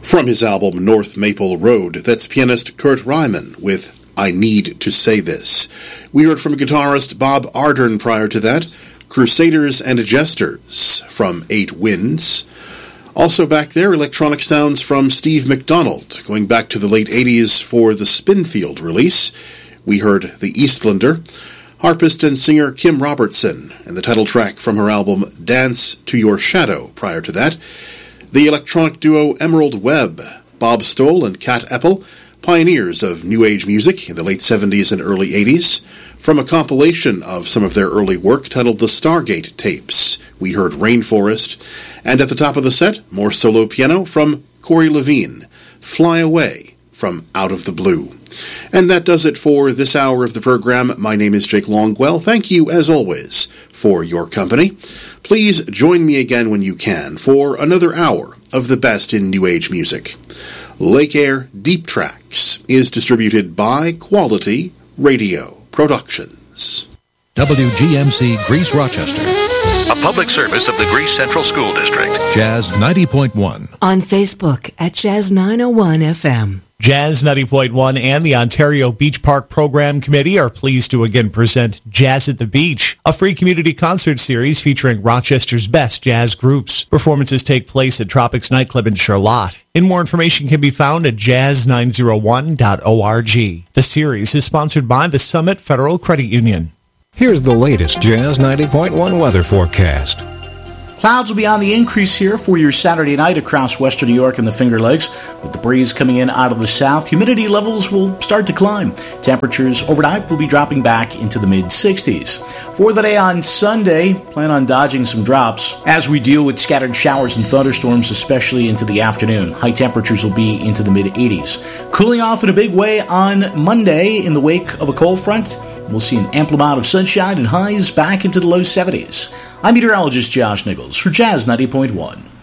From his album North Maple Road, that's pianist Kurt Ryman with I Need to Say This. We heard from guitarist Bob Ardern prior to that, Crusaders and Jesters from Eight Winds. Also back there, electronic sounds from Steve McDonald, going back to the late 80s for the Spinfield release. We heard The Eastlander, harpist and singer Kim Robertson, and the title track from her album Dance to Your Shadow prior to that. The electronic duo Emerald Webb, Bob Stoll and Kat Eppel, pioneers of New Age music in the late 70s and early 80s. From a compilation of some of their early work titled The Stargate Tapes, we heard Rainforest, and at the top of the set, more solo piano from Corey Levine, Fly Away from Out of the Blue. And that does it for this hour of the program. My name is Jake Longwell. Thank you, as always, for your company. Please join me again when you can for another hour of the best in New Age music. Lake Air Deep Tracks is distributed by Quality Radio Productions. WGMC Greece Rochester. A public service of the Greece Central School District. Jazz 90.1. On Facebook at Jazz 901 FM. Jazz 90.1 and the Ontario Beach Park Program Committee are pleased to again present Jazz at the Beach, a free community concert series featuring Rochester's best jazz groups. Performances take place at Tropics Nightclub in Charlotte. And more information can be found at jazz901.org. The series is sponsored by the Summit Federal Credit Union. Here's the latest Jazz 90.1 weather forecast. Clouds will be on the increase here for your Saturday night across western New York and the Finger Lakes. With the breeze coming in out of the south, humidity levels will start to climb. Temperatures overnight will be dropping back into the mid-60s. For the day on Sunday, plan on dodging some drops as we deal with scattered showers and thunderstorms, especially into the afternoon. High temperatures will be into the mid-80s. Cooling off in a big way on Monday in the wake of a cold front. We'll see an ample amount of sunshine and highs back into the low 70s. I'm meteorologist Josh Nichols for Jazz 90.1.